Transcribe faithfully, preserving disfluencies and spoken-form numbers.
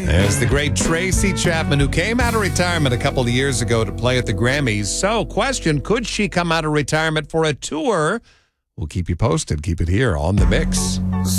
There's the great Tracy Chapman, who came out of retirement a couple of years ago to play at the Grammys. So, question, could she come out of retirement for a tour? We'll keep you posted. Keep it here on The Mix.